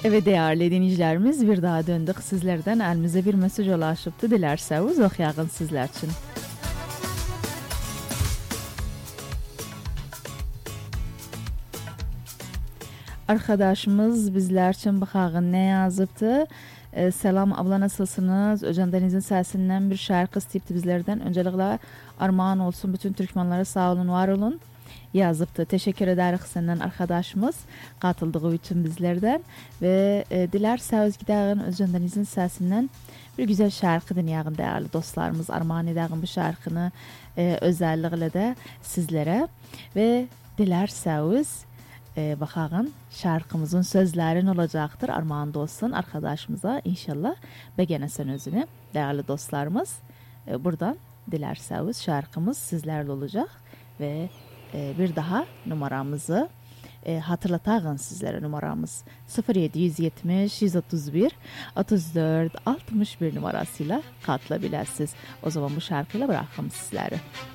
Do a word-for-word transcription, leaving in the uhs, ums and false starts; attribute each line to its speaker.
Speaker 1: Evet değerli dinleyicilerimiz, bir daha döndük sizlerden elimize bir mesaj ulaşıptı, dilerseniz okuyalım sizler için. Arkadaşımız bizler için bakağın ne yazıptı? Ee, selam abla, nasılsınız? Öcan Deniz'in sesinden bir şarkı isteyipti bizlerden. Öncelikle armağan olsun bütün Türkmenlere, sağ olun, var olun yazıptı. Teşekkür ederiz senden arkadaşımız katıldığı için bizlerden ve e, dilerseniz gidelim Özcan Deniz'in sesinden bir güzel şarkı dinleyelim değerli dostlarımız. Armağan edelim bu şarkını e, özellikle de sizlere ve dilerseniz e, bakalım şarkımızın sözleri ne olacaktır, armağan olsun arkadaşımıza inşallah. Beğenirsen özünü değerli dostlarımız, e, buradan dilerseniz şarkımız sizlerle olacak ve bir daha numaramızı e, hatırlatağın sizlere. Numaramız sıfır yedi yetmiş yüz otuz bir otuz dört altmış bir numarasıyla katılabilirsiniz. O zaman bu şarkıyla bırakalım sizleri.